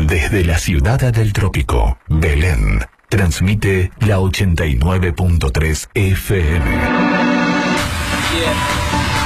Desde la ciudad del trópico, Belén, transmite la 89.3 FM. Yeah.